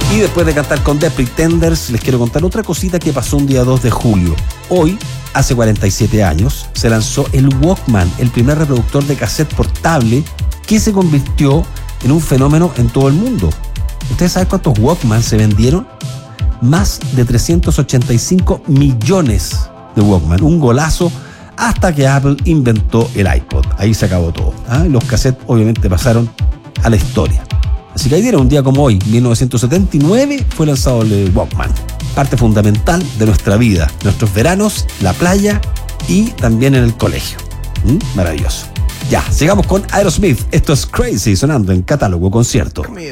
Y después de cantar con The Pretenders, les quiero contar otra cosita que pasó un día 2 de julio. Hoy, hace 47 años, se lanzó el Walkman, el primer reproductor de cassette portable que se convirtió en un fenómeno en todo el mundo. ¿Ustedes saben cuántos Walkman se vendieron? Más de 385 millones de Walkman. Un golazo hasta que Apple inventó el iPod. Ahí se acabó todo. Y los cassettes obviamente pasaron a la historia. Así que ahí era un día como hoy, 1979, fue lanzado el Walkman. Parte fundamental de nuestra vida, nuestros veranos, la playa y también en el colegio. Maravilloso. Ya, sigamos con Aerosmith. Esto es Crazy, sonando en Catálogo Concierto.